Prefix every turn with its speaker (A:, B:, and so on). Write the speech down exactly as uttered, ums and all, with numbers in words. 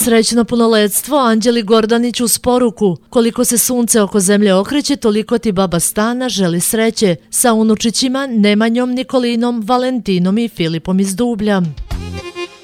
A: Srećno punoletstvo Anđeli Gordanić uz poruku: koliko se sunce oko zemlje okreće, toliko ti baba Stana želi sreće, sa unučićima Nemanjom, Nikolinom, Valentinom i Filipom iz Dublja.